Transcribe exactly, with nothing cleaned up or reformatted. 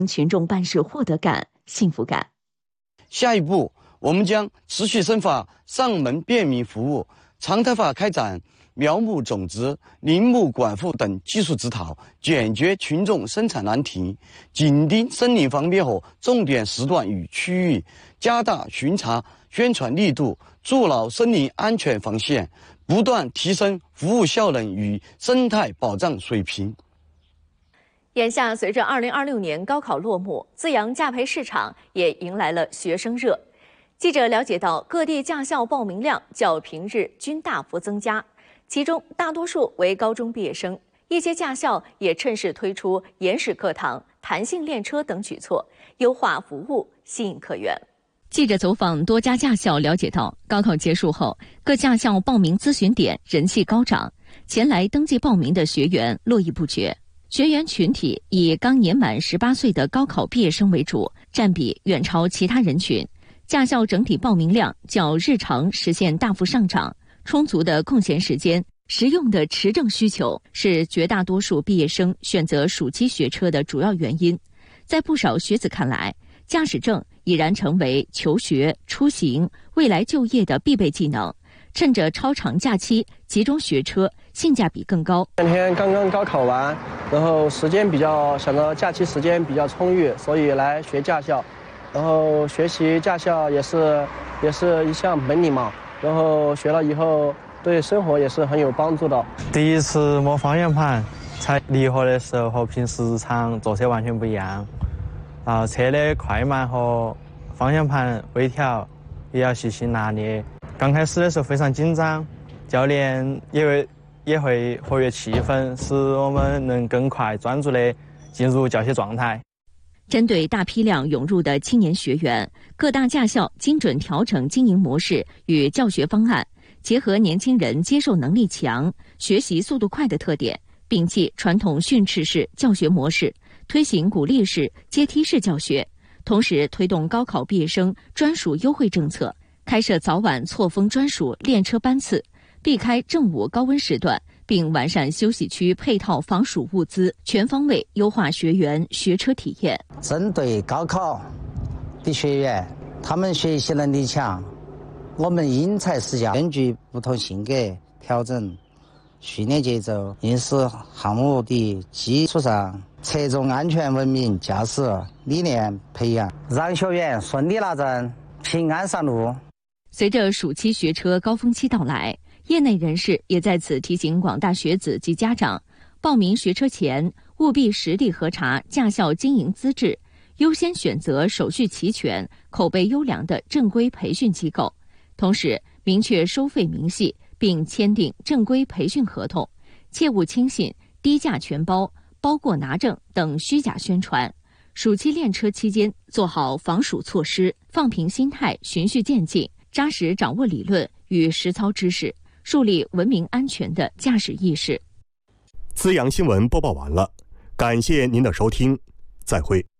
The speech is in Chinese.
群众办事获得感、幸福感。 下一步，我们将持续深化上门便民服务，常态化开展苗木种植、林木管护等技术指导，解决群众生产难题，紧盯森林防灭火重点时段与区域，加大巡查宣传力度，筑牢森林安全防线，不断提升服务效能与生态保障水平。 眼下，随着二零二六年高考落幕，资阳驾培市场也迎来了学生热。记者了解到，各地驾校报名量较平日均大幅增加，其中大多数为高中毕业生。一些驾校也趁势推出延时课堂、弹性练车等举措，优化服务，吸引客源。 记者走访多家驾校，了解到，高考结束后，各驾校报名咨询点人气高涨，前来登记报名的学员络绎不绝。学员群体以刚年满十八岁的高考毕业生为主，占比远超其他人群。驾校整体报名量较日常实现大幅上涨，充足的空闲时间、实用的持证需求是绝大多数毕业生选择暑期学车的主要原因。在不少学子看来，驾驶证已然成为求学、出行、未来就业的必备技能。趁着超长假期集中学车，性价比更高。 今天刚刚高考完，然后时间比较想着假期时间比较充裕，所以来学驾校。然后学习驾校也是也是一项本领嘛，然后学了以后对生活也是很有帮助的。 第一次摸方向盘，踩离合的时候和平时日常坐车完全不一样，然后车的快慢和方向盘微调也要细心拿捏。刚开始的时候非常紧张，教练也会也会活跃气氛，使我们能更快专注地进入教学状态。 针对大批量涌入的青年学员，各大驾校精准调整经营模式与教学方案，结合年轻人接受能力强、学习速度快的特点，摒弃传统训斥式教学模式，推行鼓励式、阶梯式教学，同时推动高考毕业生专属优惠政策，开设早晚错峰专属练车班次，避开正午高温时段，并完善休息区配套防暑物资，全方位优化学员学车体验。 针对高考的学员，他们学习能力强，我们因材施教，根据不同性格调整训练节奏，应试项目的基础上，侧重安全文明驾驶理念培养，让学员顺利拿证，平安上路。 随着暑期学车高峰期到来，业内人士也在此提醒广大学子及家长，报名学车前务必实地核查驾校经营资质，优先选择手续齐全、口碑优良的正规培训机构。同时，明确收费明细，并签订正规培训合同，切勿轻信低价全包、包过拿证等虚假宣传。暑期练车期间，做好防暑措施，放平心态，循序渐进，扎实掌握理论与实操知识，树立文明安全的驾驶意识。 资阳新闻播报完了，感谢您的收听，再会。